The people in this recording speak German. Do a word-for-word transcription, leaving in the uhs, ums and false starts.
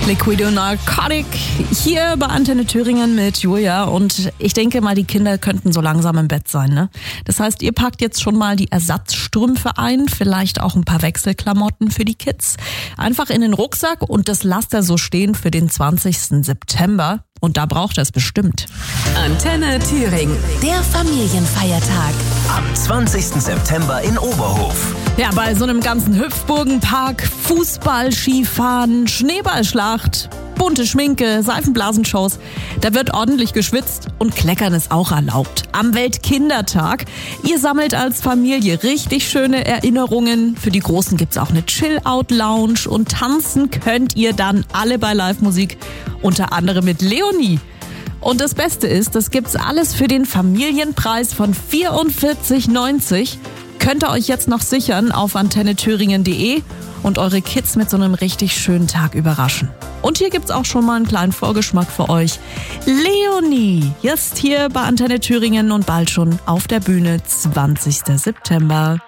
Liquido Narcotic hier bei Antenne Thüringen mit Julia, und ich denke mal, die Kinder könnten so langsam im Bett sein, ne? Das heißt, ihr packt jetzt schon mal die Ersatzstrümpfe ein, vielleicht auch ein paar Wechselklamotten für die Kids. Einfach in den Rucksack und das lasst ihr so stehen für den zwanzigsten September. Und da braucht er es bestimmt. Antenne Thüringen, der Familienfeiertag. Am zwanzigsten September in Oberhof. Ja, bei so einem ganzen Hüpfburgenpark, Fußball, Skifahren, Schneeballschlacht, bunte Schminke, Seifenblasenshows, da wird ordentlich geschwitzt und Kleckern ist auch erlaubt. Am Weltkindertag, ihr sammelt als Familie richtig schöne Erinnerungen. Für die Großen gibt's auch eine Chill-Out-Lounge und tanzen könnt ihr dann alle bei Live-Musik, unter anderem mit Leonie. Und das Beste ist, das gibt's alles für den Familienpreis von vierundvierzig neunzig. Könnt ihr euch jetzt noch sichern auf antenne thüringen punkt de und eure Kids mit so einem richtig schönen Tag überraschen. Und hier gibt's auch schon mal einen kleinen Vorgeschmack für euch. Leonie, jetzt hier bei Antenne Thüringen und bald schon auf der Bühne, zwanzigsten September.